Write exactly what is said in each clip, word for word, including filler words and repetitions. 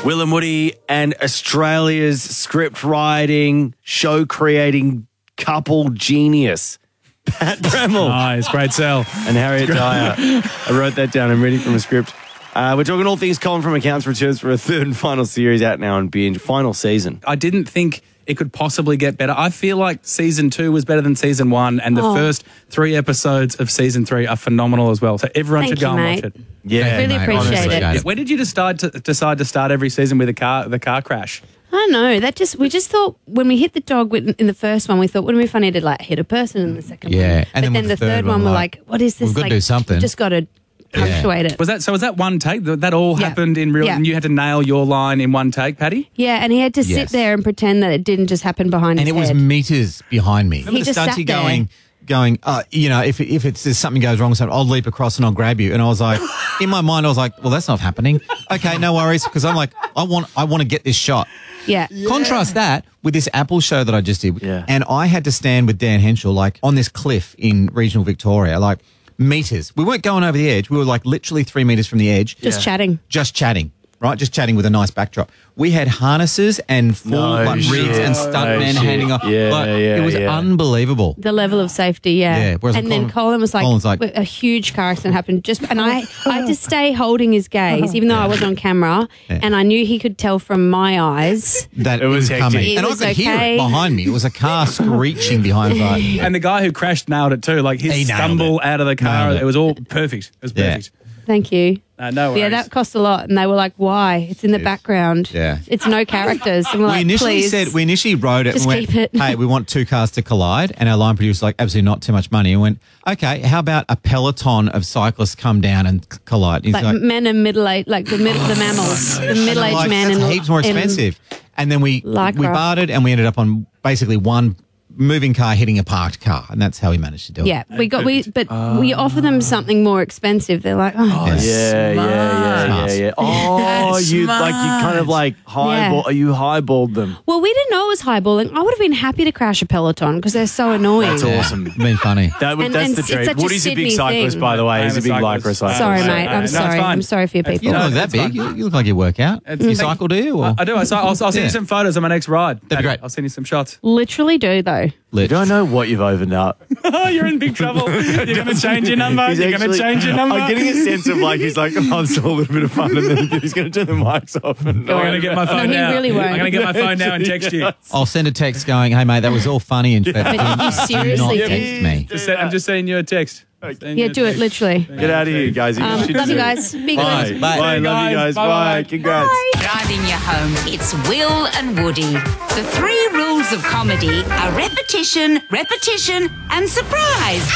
Will and Woody and Australia's script writing, show creating couple genius, Pat Bremmel. Nice, great sell. And Harriet Dyer. I wrote that down. I'm reading from a script. Uh, we're talking all things Colin from Accounts Returns for a third and final series out now on Binge. Final season. I didn't think it could possibly get better. I feel like season two was better than season one, and the Oh. first three episodes of season three are phenomenal as well. So everyone Thank should go you, and watch mate. it. Yeah, Really mate, appreciate honestly, it. guys. Where did you decide to decide to start every season with a car the car crash? I don't know. That just we just thought when we hit the dog with- in the first one, we thought, wouldn't it be funny to like hit a person in the second one? Yeah, But and then then, with the the third, third one, one, we're like, like, what is this? we've got to like, do something. we've just got to punctuate it. Was that so? Was that one take? That that all Yeah. happened in real, Yeah. and you had to nail your line in one take, Paddy? Yeah, and he had to Yes. sit there and pretend that it didn't just happen behind And his it was head. meters behind me. He just Stunty sat there. going, going, uh, you know, if if it's if something goes wrong, or something, I'll leap across and I'll grab you. And I was like, in my mind, I was like, well, that's not happening. Okay, no worries, because I'm like, I want I want to get this shot. yeah. Contrast that with this Apple show that I just did. Yeah. And I had to stand with Dan Henschel, like, on this cliff in regional Victoria, like, meters. We weren't going over the edge. We were, like, literally three meters from the edge. Just chatting. Just chatting, right? Just chatting with a nice backdrop. We had harnesses and full, No like, rigs shit. and No stuntmen shit. handing off. Yeah, like, yeah, it was yeah. unbelievable. The level of safety, yeah. Yeah, whereas and then Colin- Colin was like, Colin's like- a huge car accident happened. Just and I, I had to stay holding his gaze, even though I wasn't on camera, Yeah. and I knew he could tell from my eyes. That It it was was hectic. coming. It and I was could hear okay. it behind me. It was a car screeching behind me. And the guy who crashed nailed it too. Like his He nailed stumble it. out of the car, Nailed it. it was all perfect. It was Yeah. perfect. Thank you. Uh, no worries. Yeah, that cost a lot, and they were like, "Why? It's in the Yes. background. Yeah. It's no characters." And we're We like, initially Please. said we initially wrote it Just and went, keep it. hey, we want two cars to collide, and our line producer was like, absolutely not, too much money. And went, okay, how about a peloton of cyclists come down and c- collide? He's like, like, men and middle age, like the middle, the mammals, the middle aged like, man, that's and heaps more expensive. And then we Lycra. we bartered, and we ended up on basically one moving car hitting a parked car, and that's how we managed to do Yeah, it. we got we, but we offer them something more expensive. They're like, oh, Yeah, yeah, yeah, yeah, Smart. yeah. Oh, you like you kind of like highball. You highballed them. well, we didn't know it was highballing. I would have been happy to crash a Peloton because they're so annoying. That's awesome. Been funny. That would, And- that's and the it's truth. such a Woody's a big Sydney cyclist, thing. by the way. I He's a am big a lycra cyclist. cyclist. Sorry, Uh, mate. no, I'm it's sorry. fine. I'm sorry for your It's- people. You don't No, look that it's big. fine. You, you look like you work out. It's- You cycle, do you? Or? I, I do. I, I'll, I'll send Yeah. you some photos of my next ride. That'd be great. I'll send you some shots. Literally do though. Lit. I don't know what you've opened up. Oh, you're in big trouble. You're going to change your number. He's You're going to actually- change your number. I'm getting a sense of like he's like, oh, it's all a little bit of fun, and then he's going to turn the mics off. And I'm going to get my phone he now. really won't. I'm going to get my phone now and text you. I'll send a text going, hey, mate, that was all funny and but But you seriously do not think- text me. Just send, I'm just sending you a text. Sending Yeah, you a do it. text. Literally. Get out of here, guys. Um, love you guys. Be Bye. good. Bye. Bye. Love you guys. Bye. Bye. Bye. Congrats. Driving you home, it's Will and Woody. The three rules of comedy are repetition, repetition, and surprise.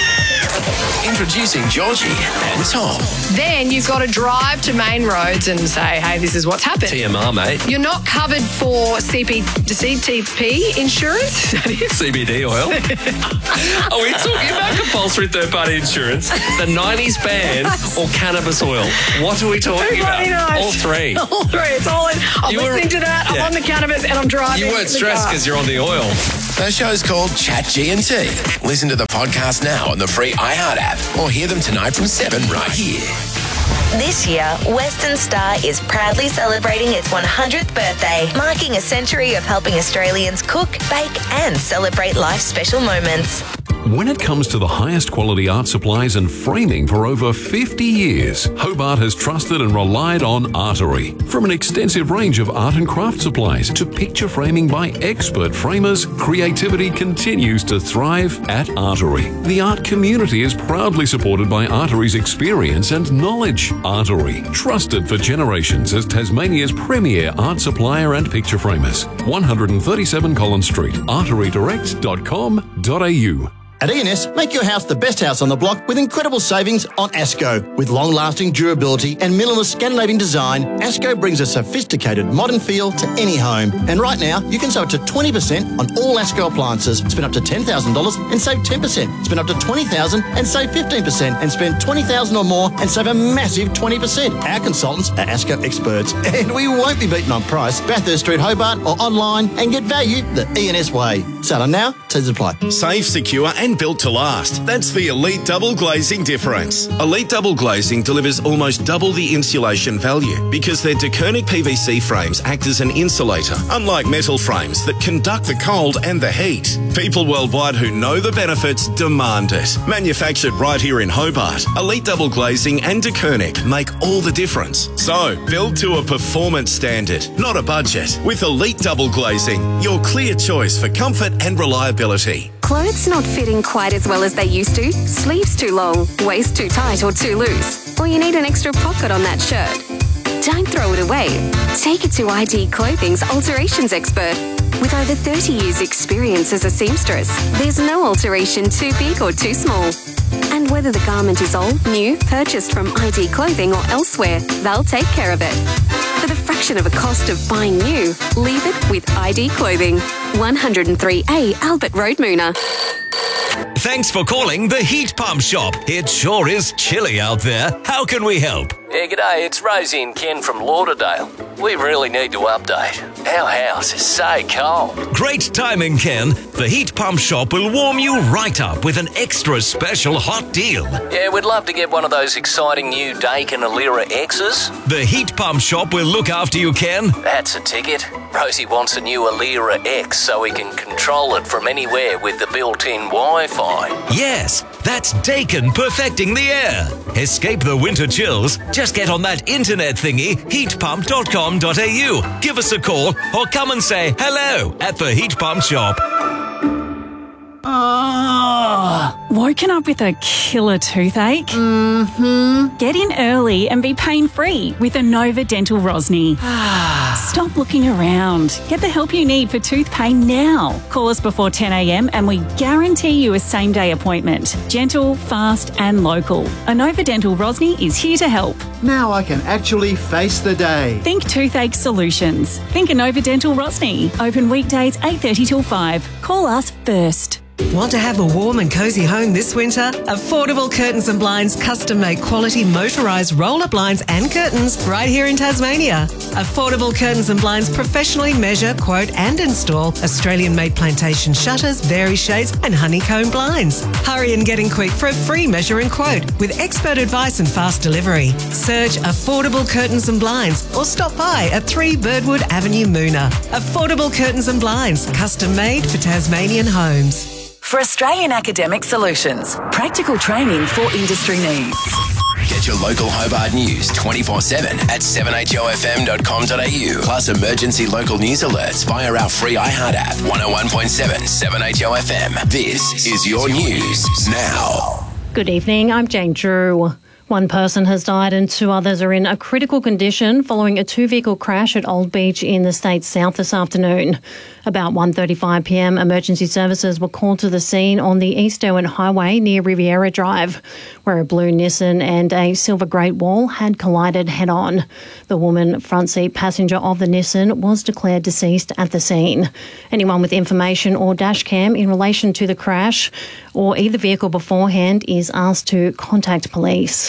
Introducing Georgie and Tom. Then you've got to drive to main roads and say, hey, this is what's happened. T M R, mate. You're not covered for C P, C T P insurance. Is that it? C B D oil. Are we talking about compulsory third-party insurance, the nineties ban, or cannabis oil? What are we talking Everybody about? knows. All three. All three. It's all in. I'm You were- listening to that. yeah. I'm on the cannabis and I'm driving. You weren't the stressed car. because you're on the oil. The show's called Chat G and T. Listen to the podcast now on the free iHeart app, or hear them tonight from seven right here. This year, Western Star is proudly celebrating its one hundredth birthday, marking a century of helping Australians cook, bake, and celebrate life's special moments. When it comes to the highest quality art supplies and framing for over fifty years, Hobart has trusted and relied on Artery. From an extensive range of art and craft supplies to picture framing by expert framers, creativity continues to thrive at Artery. The art community is proudly supported by Artery's experience and knowledge. Artery, trusted for generations as Tasmania's premier art supplier and picture framers. one thirty-seven Collins Street, artery direct dot com dot a u. At E and S, make your house the best house on the block with incredible savings on ASCO. With long-lasting durability and minimalist Scandinavian design, ASCO brings a sophisticated modern feel to any home. And right now, you can save up to twenty percent on all ASCO appliances. Spend up to ten thousand dollars and save ten percent. Spend up to twenty thousand dollars and save fifteen percent. And spend twenty thousand dollars or more and save a massive twenty percent. Our consultants are ASCO experts, and we won't be beaten on price. Bathurst Street, Hobart, or online, and get value the E and S way. Settle now, terms apply. Safe, secure and and built to last. That's the Elite Double Glazing difference. Elite Double Glazing delivers almost double the insulation value because their De Koenig P V C frames act as an insulator, unlike metal frames that conduct the cold and the heat. People worldwide who know the benefits demand it. Manufactured right here in Hobart, Elite Double Glazing and De Koenig make all the difference. So, build to a performance standard, not a budget. With Elite Double Glazing, your clear choice for comfort and reliability. Clothes not fitting quite as well as they used to? Sleeves too long, waist too tight or too loose? Or you need an extra pocket on that shirt? Don't throw it away. Take it to I D Clothing's alterations expert. With over thirty years experience as a seamstress, there's no alteration too big or too small. And whether the garment is old, new, purchased from I D Clothing or elsewhere, they'll take care of it. For the fraction of a cost of buying new, leave it with I D Clothing. one oh three A Albert Road, Moona. Thanks for calling the Heat Pump Shop. It sure is chilly out there. How can we help? Yeah, g'day, it's Rosie and Ken from Lauderdale. We really need to update. Our house is so cold. Great timing, Ken. The Heat Pump Shop will warm you right up with an extra special hot deal. Yeah, we'd love to get one of those exciting new Daikin Alira X's. The Heat Pump Shop will look after you, Ken. That's a ticket. Rosie wants a new Alira X so we can control it from anywhere with the built-in Wi-Fi. Yes, that's Daikin perfecting the air. Escape the winter chills. Just get on that internet thingy, heat pump dot com dot a u. Give us a call or come and say hello at the Heat Pump Shop. Oh, woken up with a killer toothache? Mm-hmm. Get in early and be pain-free with Anova Dental Rosny. Stop looking around. Get the help you need for tooth pain now. Call us before ten a m and we guarantee you a same-day appointment. Gentle, fast and local. Anova Dental Rosny is here to help. Now I can actually face the day. Think toothache solutions. Think Anova Dental Rosny. Open weekdays eight thirty till five. Call us first. Want to have a warm and cosy home this winter? Affordable Curtains and Blinds custom-made quality motorised roller blinds and curtains right here in Tasmania. Affordable Curtains and Blinds professionally measure, quote and install Australian-made plantation shutters, vari shades and honeycomb blinds. Hurry and get in quick for a free measure and quote with expert advice and fast delivery. Search Affordable Curtains and Blinds or stop by at three Birdwood Avenue, Moona. Affordable Curtains and Blinds, custom-made for Tasmanian homes. For Australian Academic Solutions, practical training for industry needs. Get your local Hobart news twenty-four seven at seven h o f m dot com dot a u. Plus emergency local news alerts via our free iHeart app. one oh one point seven, seven H O F M. This is your news now. Good evening, I'm Jane Drew. One person has died and two others are in a critical condition following a two-vehicle crash at Old Beach in the state's south this afternoon. About one thirty-five p m, emergency services were called to the scene on the East Derwent Highway near Riviera Drive, where a blue Nissan and a silver Great Wall had collided head-on. The woman, front seat passenger of the Nissan, was declared deceased at the scene. Anyone with information or dash cam in relation to the crash or either vehicle beforehand is asked to contact police.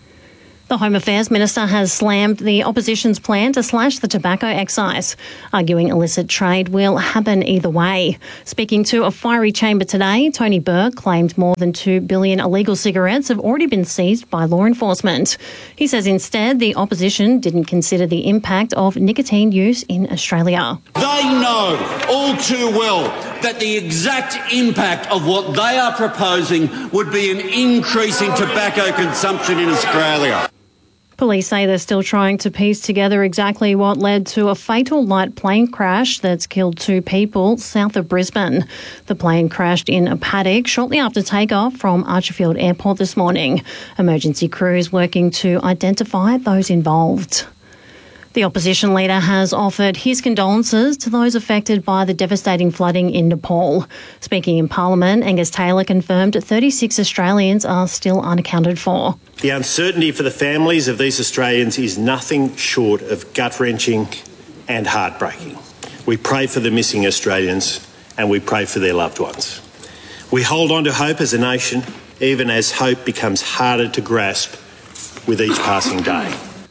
The Home Affairs Minister has slammed the opposition's plan to slash the tobacco excise, arguing illicit trade will happen either way. Speaking to a fiery chamber today, Tony Burr claimed more than two billion illegal cigarettes have already been seized by law enforcement. He says instead the opposition didn't consider the impact of nicotine use in Australia. They know all too well that the exact impact of what they are proposing would be an increase in tobacco consumption in Australia. Police say they're still trying to piece together exactly what led to a fatal light plane crash that's killed two people south of Brisbane. The plane crashed in a paddock shortly after takeoff from Archerfield Airport this morning. Emergency crews working to identify those involved. The opposition leader has offered his condolences to those affected by the devastating flooding in Nepal. Speaking in Parliament, Angus Taylor confirmed thirty-six Australians are still unaccounted for. The uncertainty for the families of these Australians is nothing short of gut-wrenching and heartbreaking. We pray for the missing Australians and we pray for their loved ones. We hold on to hope as a nation, even as hope becomes harder to grasp with each passing day.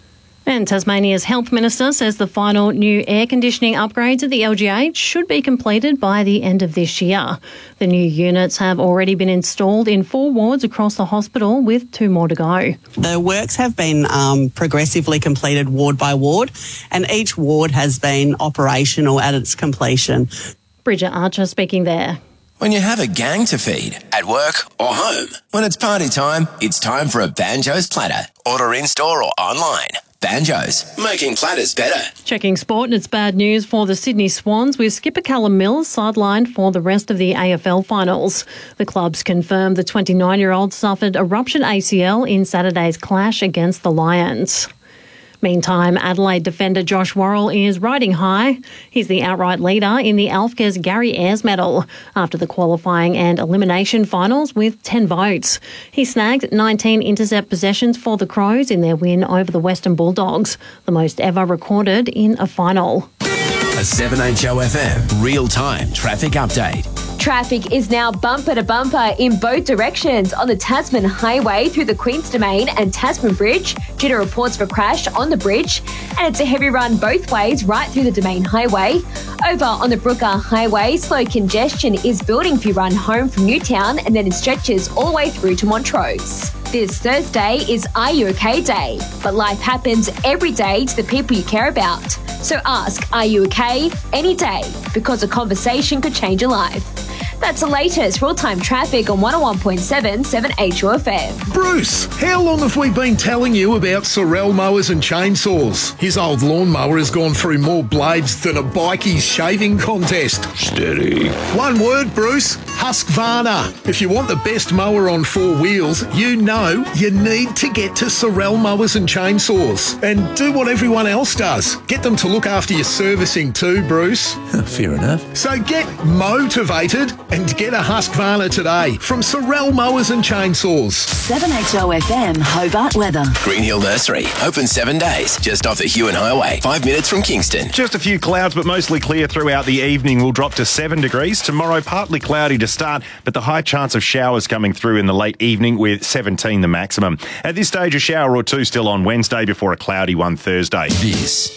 And Tasmania's Health Minister says the final new air conditioning upgrades at the L G H should be completed by the end of this year. The new units have already been installed in four wards across the hospital, with two more to go. The works have been um, progressively completed ward by ward, and each ward has been operational at its completion. Bridget Archer speaking there. When you have a gang to feed, at work or home, when it's party time, it's time for a Banjo's platter. Order in-store or online. Banjo's, making platters better. Checking sport, and it's bad news for the Sydney Swans, with skipper Callum Mills sidelined for the rest of the A F L finals. The clubs confirmed the twenty-nine-year-old suffered a ruptured A C L in Saturday's clash against the Lions. Meantime, Adelaide defender Josh Worrell is riding high. He's the outright leader in the ALFCA's Gary Ayres medal after the qualifying and elimination finals with ten votes. He snagged nineteen intercept possessions for the Crows in their win over the Western Bulldogs, the most ever recorded in a final. A seven H O F M real-time traffic update. Traffic is now bumper to bumper in both directions on the Tasman Highway through the Queen's Domain and Tasman Bridge due to reports of a crash on the bridge. And it's a heavy run both ways right through the Domain Highway. Over on the Brooker Highway, slow congestion is building if you run home from Newtown, and then it stretches all the way through to Montrose. This Thursday is Are You OK Day, but life happens every day to the people you care about. So ask, are you okay any day? Because a conversation could change your life. That's the latest real-time traffic on one oh one point seven, seven H O F M. Bruce, how long have we been telling you about Sorel mowers and chainsaws? His old lawnmower has gone through more blades than a bikie's shaving contest. Steady. One word, Bruce, Husqvarna. If you want the best mower on four wheels, you know you need to get to Sorel mowers and chainsaws. And do what everyone else does. Get them to look after your servicing too, Bruce. Fair enough. So get motivated and get a Husqvarna today from Sorel Mowers and Chainsaws. seven H O F M Hobart weather. Green Hill Nursery, open seven days, just off the Hewan Highway, five minutes from Kingston. Just a few clouds, but mostly clear throughout the evening. Will drop to seven degrees. Tomorrow, partly cloudy to start, but the high chance of showers coming through in the late evening with seventeen the maximum. At this stage, a shower or two still on Wednesday before a cloudy one Thursday. This